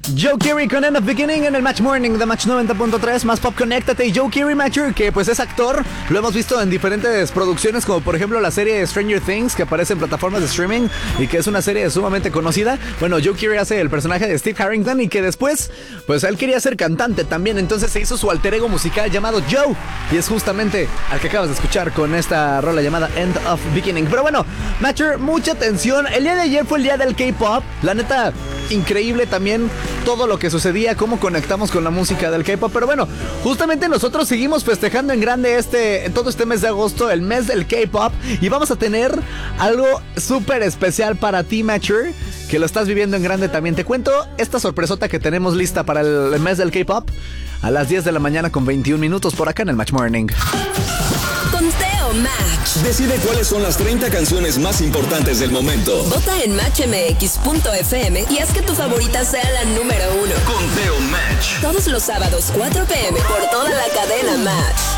Joe Keery con End of Beginning en el Match Morning de Match 90.3, más pop, conéctate. Y Joe Keery, Matcher, que pues es actor, lo hemos visto en diferentes producciones, como por ejemplo la serie Stranger Things, que aparece en plataformas de streaming y que es una serie sumamente conocida. Bueno, Joe Keery hace el personaje de Steve Harrington y que después, pues él quería ser cantante también, entonces se hizo su alter ego musical llamado Joe, y es justamente al que acabas de escuchar con esta rola llamada End of Beginning. Pero bueno, Matcher, mucha atención, el día de ayer fue el día del K-pop, la neta, increíble también todo lo que sucedía, cómo conectamos con la música del K-pop. Pero bueno, justamente nosotros seguimos festejando en grande todo este mes de agosto, el mes del K-pop, y vamos a tener algo súper especial para ti, Matcher, que lo estás viviendo en grande también. Te cuento esta sorpresota que tenemos lista para el mes del K-pop a las 10 de la mañana con 21 minutos por acá en el Match Morning. Conteo Match. Decide cuáles son las 30 canciones más importantes del momento. Vota en matchmx.fm y haz que tu favorita sea la número 1. Conteo Match. Todos los sábados, 4 p.m. por toda la cadena Match.